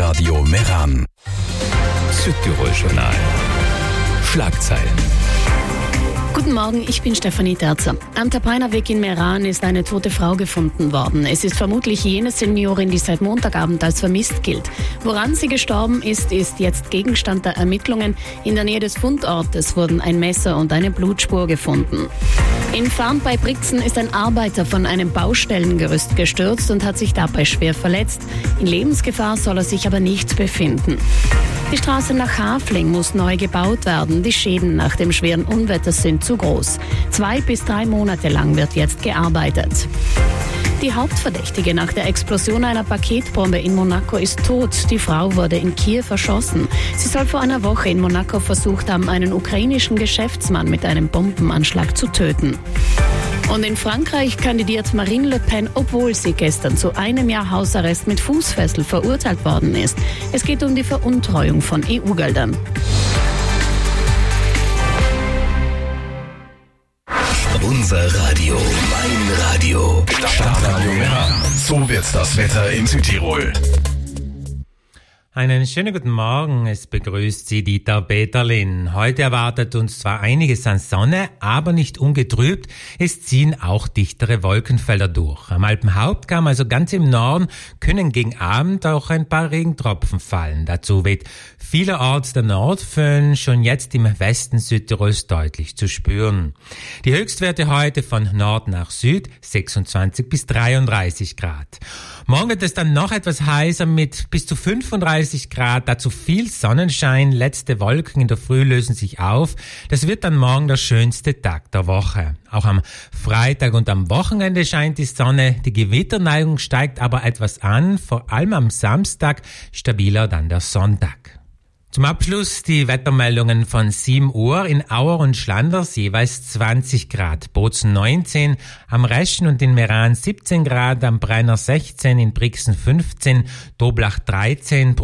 Radio Meran. Südtirol-Journal. Schlagzeilen. Guten Morgen, ich bin Stefanie Terzer. Am Tapainerweg in Meran ist eine tote Frau gefunden worden. Es ist vermutlich jene Seniorin, die seit Montagabend als vermisst gilt. Woran sie gestorben ist jetzt Gegenstand der Ermittlungen. In der Nähe des Fundortes wurden ein Messer und eine Blutspur gefunden. In Farn bei Brixen ist ein Arbeiter von einem Baustellengerüst gestürzt und hat sich dabei schwer verletzt. In Lebensgefahr soll er sich aber nicht befinden. Die Straße nach Hafling muss neu gebaut werden. Die Schäden nach dem schweren Unwetter sind zu groß. 2 bis 3 Monate lang wird jetzt gearbeitet. Die Hauptverdächtige nach der Explosion einer Paketbombe in Monaco ist tot. Die Frau wurde in Kiew erschossen. Sie soll vor einer Woche in Monaco versucht haben, einen ukrainischen Geschäftsmann mit einem Bombenanschlag zu töten. Und in Frankreich kandidiert Marine Le Pen, obwohl sie gestern zu 1 Jahr Hausarrest mit Fußfessel verurteilt worden ist. Es geht um die Veruntreuung von EU-Geldern. Unser Radio, mein Radio. Stadtradio Meran. So wird das Wetter in Südtirol. Einen schönen guten Morgen, es begrüßt Sie Dieter Peterlin. Heute erwartet uns zwar einiges an Sonne, aber nicht ungetrübt. Es ziehen auch dichtere Wolkenfelder durch. Am Alpenhauptkamm, also ganz im Norden, können gegen Abend auch ein paar Regentropfen fallen. Dazu weht vielerorts der Nordföhn, schon jetzt im Westen Südtirols deutlich zu spüren. Die Höchstwerte heute von Nord nach Süd 26 bis 33 Grad. Morgen wird es dann noch etwas heißer mit bis zu 35 Grad, dazu viel Sonnenschein, letzte Wolken in der Früh lösen sich auf. Das wird dann morgen der schönste Tag der Woche. Auch am Freitag und am Wochenende scheint die Sonne, die Gewitterneigung steigt aber etwas an, vor allem am Samstag, stabiler dann der Sonntag. Zum Abschluss die Wettermeldungen von 7 Uhr in Auer und Schlanders jeweils 20 Grad, Bozen 19, am Reschen und in Meran 17 Grad, am Brenner 16, in Brixen 15, Doblach 13,